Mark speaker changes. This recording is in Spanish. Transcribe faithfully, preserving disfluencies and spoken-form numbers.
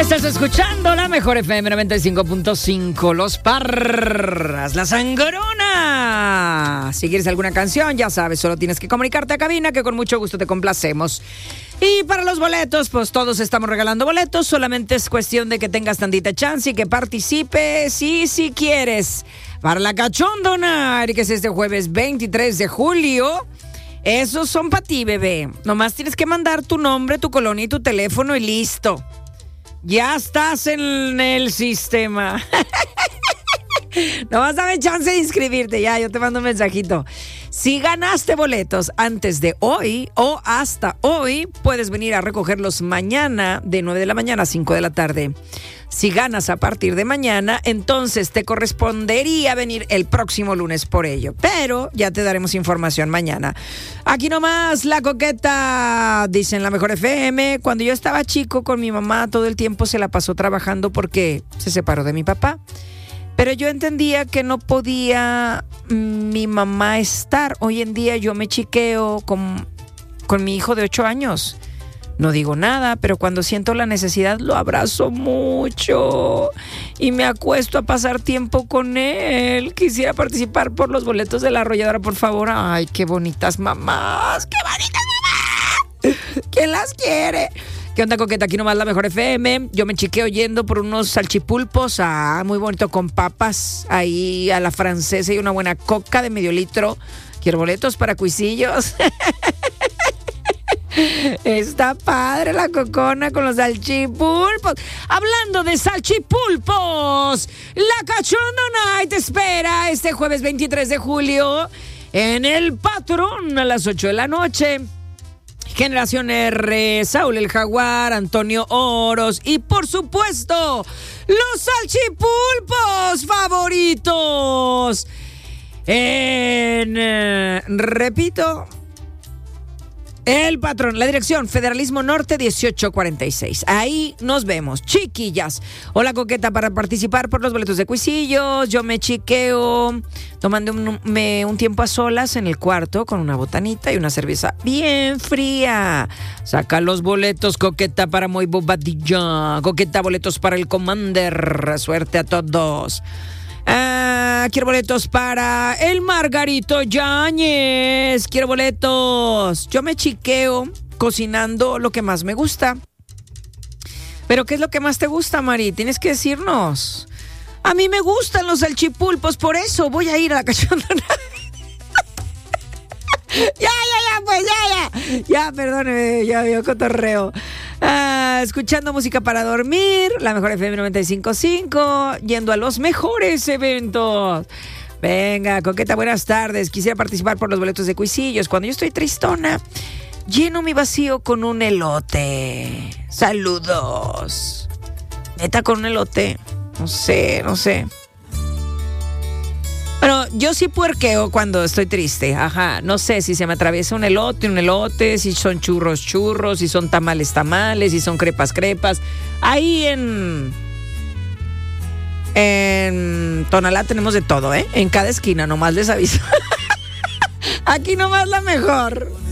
Speaker 1: Estás escuchando la mejor F M noventa y cinco punto cinco, Los Parras, La Sangrona. Si quieres alguna canción, ya sabes, solo tienes que comunicarte a cabina, que con mucho gusto te complacemos. Y para los boletos, pues todos estamos regalando boletos, solamente es cuestión de que tengas tantita chance y que participes, y si quieres, para la Cachondona, que es este jueves veintitrés de julio, esos son para ti, bebé. Nomás tienes que mandar tu nombre, tu colonia y tu teléfono y listo. Ya estás en el sistema. No vas a ver chance de inscribirte. Ya, yo te mando un mensajito. Si ganaste boletos antes de hoy o hasta hoy, puedes venir a recogerlos mañana de nueve de la mañana a cinco de la tarde. Si ganas a partir de mañana, entonces te correspondería venir el próximo lunes por ello. Pero ya te daremos información mañana. Aquí nomás, La Coqueta, dicen la mejor F M. Cuando yo estaba chico con mi mamá, todo el tiempo se la pasó trabajando porque se separó de mi papá. Pero yo entendía que no podía mi mamá estar. Hoy en día yo me chiqueo con, con mi hijo de ocho años. No digo nada, pero cuando siento la necesidad lo abrazo mucho y me acuesto a pasar tiempo con él. Quisiera participar por los boletos de La Arrolladora, por favor. Ay, qué bonitas mamás, qué bonitas mamás. ¿Quién las quiere? ¿Qué onda, Coqueta? Aquí nomás la mejor F M. Yo me chiqueo yendo por unos salchipulpos, ah, muy bonito, con papas ahí a la francesa y una buena coca de medio litro. Quiero boletos para cuisillos. Está padre la cocona con los salchipulpos. Hablando de salchipulpos, la Cachondona te espera este jueves veintitrés de julio en el Patrón a las ocho de la noche. Generación R, Saúl el Jaguar, Antonio Oros y por supuesto los salchipulpos favoritos. En, eh, repito, El Patrón, la dirección Federalismo Norte dieciocho cuarenta y seis. Ahí nos vemos, chiquillas. Hola, Coqueta, para participar por los boletos de Cuisillos. Yo me chiqueo tomando un, me, un tiempo a solas en el cuarto con una botanita y una cerveza bien fría. Saca los boletos, Coqueta, para Moy Bobadilla. Coqueta, boletos para el Commander. Suerte a todos. Ah, quiero boletos para el Margarito Yáñez. Quiero boletos. Yo me chiqueo cocinando lo que más me gusta. ¿Pero qué es lo que más te gusta, Mari? Tienes que decirnos. A mí me gustan los salchipulpos, por eso voy a ir a la Cachondona. Ya, ya, ya, pues, ya, ya. Ya, perdóneme, ya vio cotorreo. Ah, escuchando música para dormir, la mejor F M noventa y cinco punto cinco, yendo a los mejores eventos. Venga, Coqueta, buenas tardes. Quisiera participar por los boletos de Cuisillos. Cuando yo estoy tristona, lleno mi vacío con un elote. Saludos. Neta, con un elote. No sé, no sé. Bueno, yo sí puerqueo cuando estoy triste. Ajá, no sé si se me atraviesa un elote, un elote, si son churros, churros, si son tamales, tamales, si son crepas, crepas. Ahí en... En Tonalá tenemos de todo, ¿eh? En cada esquina, nomás les aviso. Aquí nomás la mejor.